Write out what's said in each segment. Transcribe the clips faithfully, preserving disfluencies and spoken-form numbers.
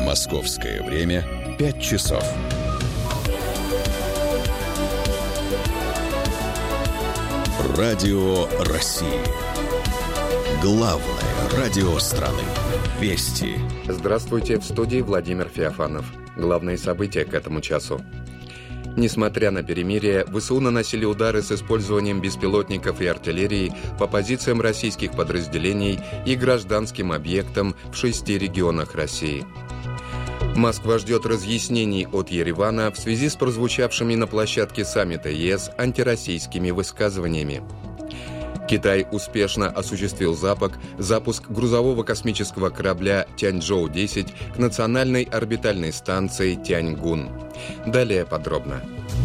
Московское время пять часов. Радио России. Главное радио страны. Вести. Здравствуйте, в студии Владимир Феофанов. Главные события к этому часу. Несмотря на перемирие, ВСУ наносили удары с использованием беспилотников и артиллерии по позициям российских подразделений и гражданским объектам в шести регионах России. Москва ждет разъяснений от Еревана в связи с прозвучавшими на площадке саммита ЕС антироссийскими высказываниями. Китай успешно осуществил запуск, запуск грузового космического корабля Тяньчжоу десять к национальной орбитальной станции Тяньгун. Далее подробно.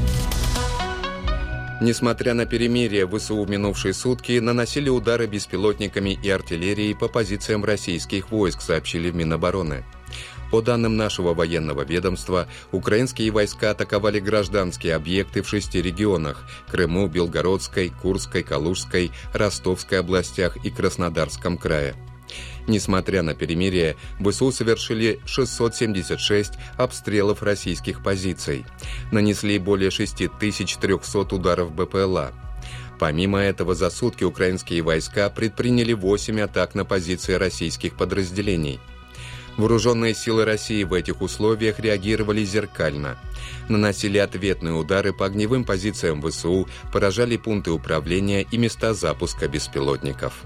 Несмотря на перемирие, ВСУ в минувшие сутки наносили удары беспилотниками и артиллерией по позициям российских войск, сообщили в Минобороны. По данным нашего военного ведомства, украинские войска атаковали гражданские объекты в шести регионах – Крыму, Белгородской, Курской, Калужской, Ростовской областях и Краснодарском крае. Несмотря на перемирие, ВСУ совершили шестьсот семьдесят шесть обстрелов российских позиций. Нанесли более шесть тысяч триста ударов БПЛА. Помимо этого, за сутки украинские войска предприняли восемь атак на позиции российских подразделений. Вооруженные силы России в этих условиях реагировали зеркально. Наносили ответные удары по огневым позициям ВСУ, поражали пункты управления и места запуска беспилотников.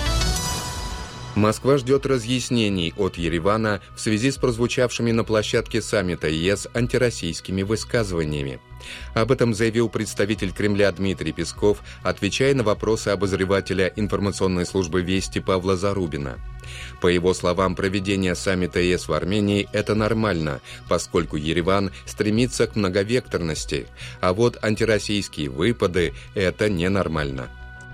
Москва ждет разъяснений от Еревана в связи с прозвучавшими на площадке саммита ЕС антироссийскими высказываниями. Об этом заявил представитель Кремля Дмитрий Песков, отвечая на вопросы обозревателя информационной службы «Вести» Павла Зарубина. По его словам, проведение саммита ЕС в Армении – это нормально, поскольку Ереван стремится к многовекторности, а вот антироссийские выпады – это ненормально.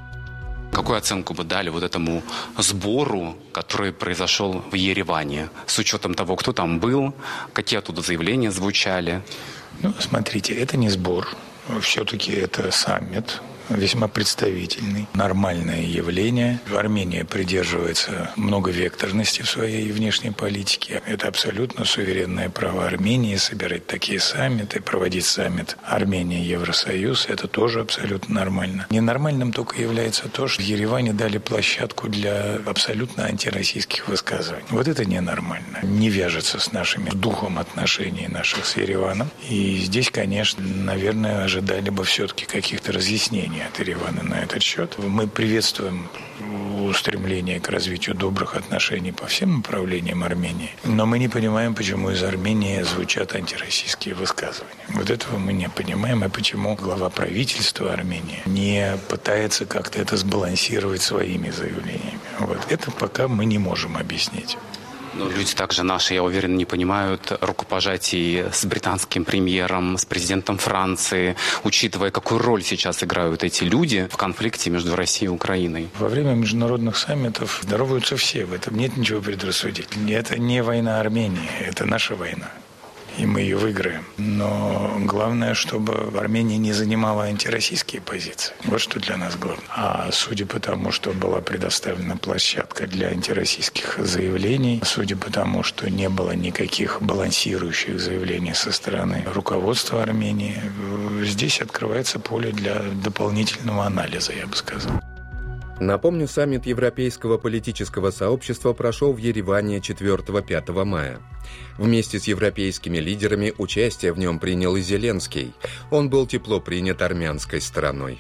Какую оценку вы дали вот этому сбору, который произошел в Ереване, с учетом того, кто там был, какие оттуда заявления звучали? Ну, смотрите, это не сбор, все-таки это саммит. Весьма представительный, нормальное явление. Армения придерживается многовекторности в своей внешней политике. Это абсолютно суверенное право Армении собирать такие саммиты, проводить саммит Армения-Евросоюз. Это тоже абсолютно нормально. Ненормальным только является то, что в Ереване дали площадку для абсолютно антироссийских высказываний. Вот это ненормально. Не вяжется с нашим духом отношений наших с Ереваном. И здесь, конечно, наверное, ожидали бы все-таки каких-то разъяснений от Еревана на этот счет. Мы приветствуем устремление к развитию добрых отношений по всем направлениям Армении, но мы не понимаем, почему из Армении звучат антироссийские высказывания. Вот этого мы не понимаем, и почему глава правительства Армении не пытается как-то это сбалансировать своими заявлениями. Вот это пока мы не можем объяснить. Но люди также наши, я уверен, не понимают рукопожатий с британским премьером, с президентом Франции, учитывая, какую роль сейчас играют эти люди в конфликте между Россией и Украиной. Во время международных саммитов здороваются все, в этом нет ничего предрассудительного. Это не война Армении, это наша война. И мы ее выиграем. Но главное, чтобы Армения не занимала антироссийские позиции. Вот что для нас главное. А судя по тому, что была предоставлена площадка для антироссийских заявлений, судя по тому, что не было никаких балансирующих заявлений со стороны руководства Армении, здесь открывается поле для дополнительного анализа, я бы сказал. Напомню, саммит Европейского политического сообщества прошел в Ереване четвёртого-пятого мая. Вместе с европейскими лидерами участие в нем принял и Зеленский. Он был тепло принят армянской стороной.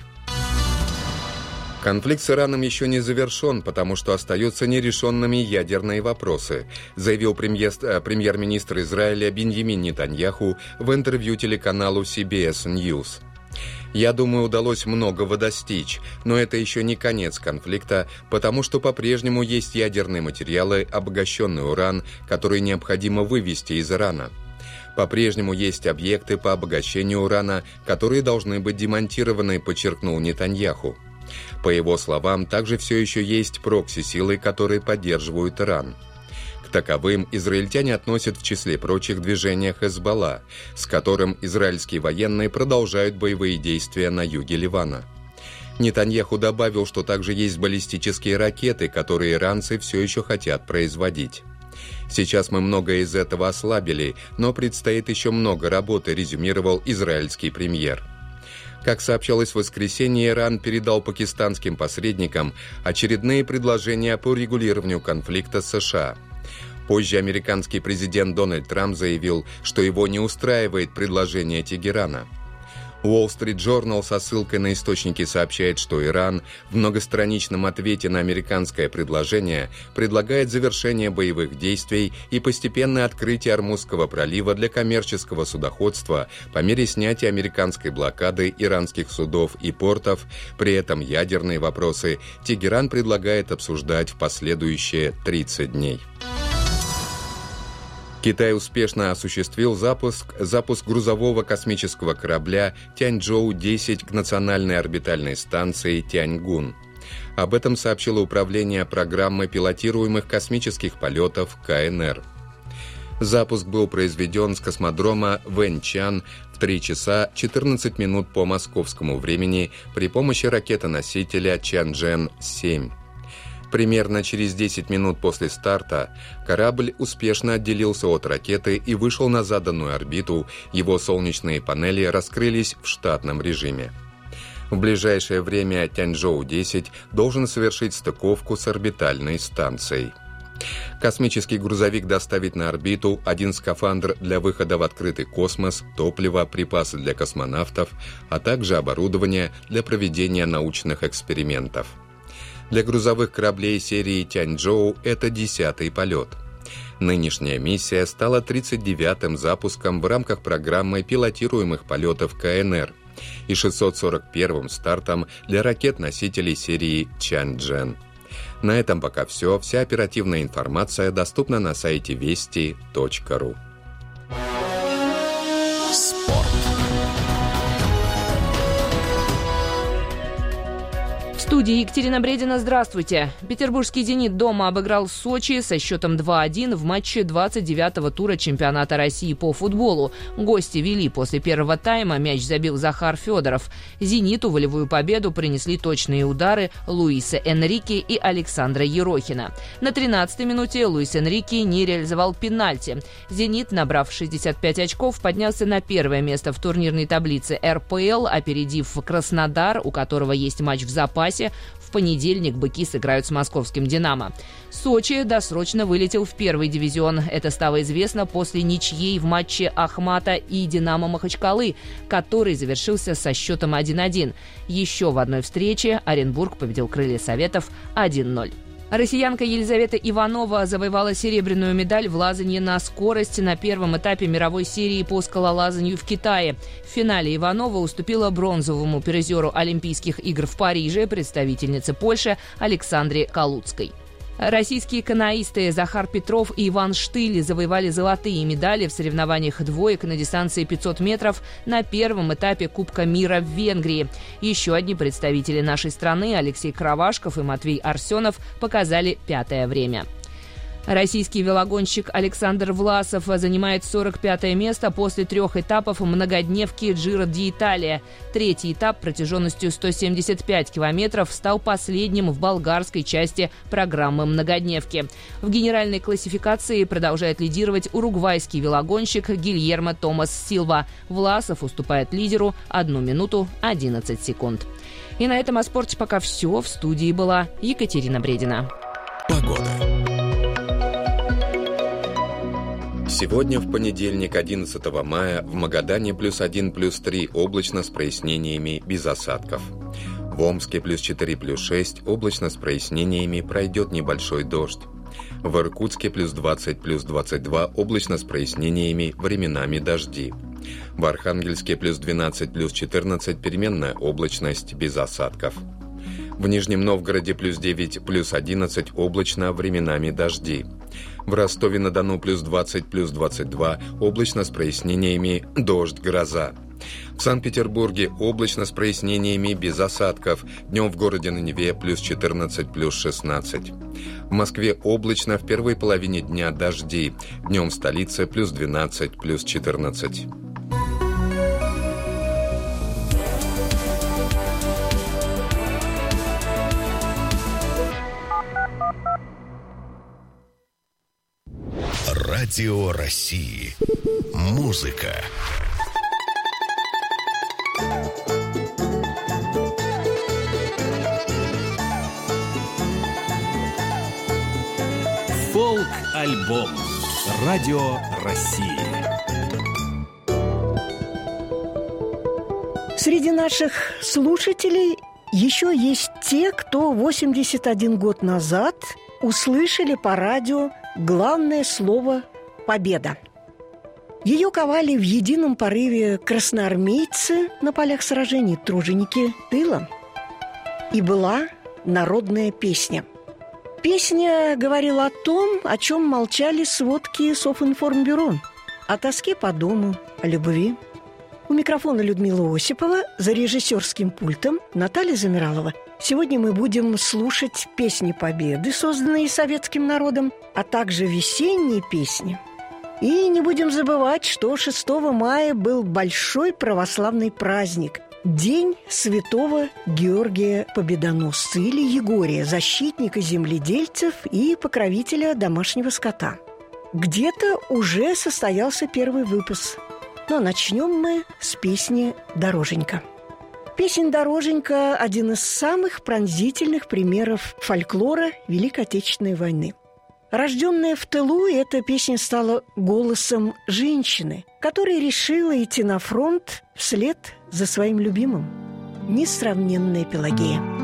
Конфликт с Ираном еще не завершен, потому что остаются нерешенными ядерные вопросы, заявил премьер, премьер-министр Израиля Биньямин Нетаньяху в интервью телеканалу си би эс News. «Я думаю, удалось многого достичь, но это еще не конец конфликта, потому что по-прежнему есть ядерные материалы, обогащенный уран, который необходимо вывести из Ирана. По-прежнему есть объекты по обогащению урана, которые должны быть демонтированы», подчеркнул Нетаньяху. По его словам, также все еще есть прокси-силы, которые поддерживают Иран. К таковым израильтяне относят в числе прочих движение Хезболла, с которым израильские военные продолжают боевые действия на юге Ливана. Нетаньяху добавил, что также есть баллистические ракеты, которые иранцы все еще хотят производить. Сейчас мы многое из этого ослабили, но предстоит еще много работы, резюмировал израильский премьер. Как сообщалось в воскресенье, Иран передал пакистанским посредникам очередные предложения по регулированию конфликта с США. Позже американский президент Дональд Трамп заявил, что его не устраивает предложение Тегерана. Wall Street Journal со ссылкой на источники сообщает, что Иран в многостраничном ответе на американское предложение предлагает завершение боевых действий и постепенное открытие Ормузского пролива для коммерческого судоходства по мере снятия американской блокады иранских судов и портов. При этом ядерные вопросы Тегеран предлагает обсуждать в последующие тридцать дней. Китай успешно осуществил запуск, запуск грузового космического корабля Тяньчжоу десять к национальной орбитальной станции Тяньгун. Об этом сообщило Управление программы пилотируемых космических полетов ка эн эр. Запуск был произведен с космодрома Вэньчан в три часа четырнадцать минут по московскому времени при помощи ракетоносителя Чанчжэн семь. Примерно через десять минут после старта корабль успешно отделился от ракеты и вышел на заданную орбиту, его солнечные панели раскрылись в штатном режиме. В ближайшее время Тяньчжоу десять должен совершить стыковку с орбитальной станцией. Космический грузовик доставит на орбиту один скафандр для выхода в открытый космос, топливо, припасы для космонавтов, а также оборудование для проведения научных экспериментов. Для грузовых кораблей серии Тяньчжоу это десятый полет. Нынешняя миссия стала тридцать девятым запуском в рамках программы пилотируемых полетов ка эн эр и шестьсот сорок первым стартом для ракет-носителей серии Чанчжэн. На этом пока все. Вся оперативная информация доступна на сайте вести точка ру. Спорт. В студии Екатерина Бредина. Здравствуйте. Петербургский «Зенит» дома обыграл Сочи со счетом два один в матче двадцать девятого тура чемпионата России по футболу. Гости вели после первого тайма, мяч забил Захар Федоров. «Зениту» волевую победу принесли точные удары Луиса Энрике и Александра Ерохина. На тринадцатой минуте Луис Энрике не реализовал пенальти. «Зенит», набрав шестьдесят пять очков, поднялся на первое место в турнирной таблице эр пэ эл, опередив Краснодар, у которого есть матч в запасе. В понедельник быки сыграют с московским «Динамо». Сочи досрочно вылетел в первый дивизион. Это стало известно после ничьей в матче Ахмата и «Динамо» Махачкалы, который завершился со счетом один один. Еще в одной встрече Оренбург победил «Крылья Советов» один ноль. Россиянка Елизавета Иванова завоевала серебряную медаль в лазанье на скорость на первом этапе мировой серии по скалолазанию в Китае. В финале Иванова уступила бронзовому призеру Олимпийских игр в Париже, представительнице Польши Александре Калуцкой. Российские каноисты Захар Петров и Иван Штыль завоевали золотые медали в соревнованиях двоек на дистанции пятьсот метров на первом этапе Кубка мира в Венгрии. Еще одни представители нашей страны, Алексей Кравашков и Матвей Арсенов, показали пятое время. Российский велогонщик Александр Власов занимает сорок пятое место после трех этапов многодневки Джиро ди-Италия. Третий этап протяженностью сто семьдесят пять километров стал последним в болгарской части программы многодневки. В генеральной классификации продолжает лидировать уругвайский велогонщик Гильермо Томас Силва. Власов уступает лидеру одну минуту одиннадцать секунд. И на этом о спорте пока все. В студии была Екатерина Бредина. Погода. Сегодня, в понедельник, одиннадцатого мая, в Магадане плюс один, плюс три, облачно с прояснениями, без осадков. В Омске плюс четыре, плюс шесть, облачно с прояснениями, пройдет небольшой дождь. В Иркутске плюс двадцать, плюс двадцать два, облачно с прояснениями, временами дожди. В Архангельске плюс двенадцать, плюс четырнадцать, переменная облачность, без осадков. В Нижнем Новгороде плюс девять, плюс одиннадцать, облачно, временами дожди. В Ростове-на-Дону плюс двадцать, плюс двадцать два, облачно с прояснениями, дождь, гроза. В Санкт-Петербурге облачно с прояснениями, без осадков. Днем в городе на Неве плюс четырнадцать, плюс шестнадцать. В Москве облачно, в первой половине дня дожди. Днем в столице плюс двенадцать, плюс четырнадцать. Радио России. Музыка. Фолк-альбом. Радио России. Среди наших слушателей еще есть те, кто восемьдесят один год назад услышали по радио главное слово «победа». Ее ковали в едином порыве красноармейцы на полях сражений, труженики тыла. И была народная песня. Песня говорила о том, о чем молчали сводки Софинформбюро. О тоске по дому, о любви. У микрофона Людмила Осипова, за режиссерским пультом Наталья Замиралова. Сегодня мы будем слушать песни Победы, созданные советским народом, а также весенние песни. И не будем забывать, что шестого мая был большой православный праздник – День святого Георгия Победоносца или Егория, защитника земледельцев и покровителя домашнего скота. Где-то уже состоялся первый выпуск. Но начнем мы с песни «Дороженька». Песня «Дороженька» – один из самых пронзительных примеров фольклора Великой Отечественной войны. Рожденная в тылу, эта песня стала голосом женщины, которая решила идти на фронт вслед за своим любимым. Несравненная Пелагея.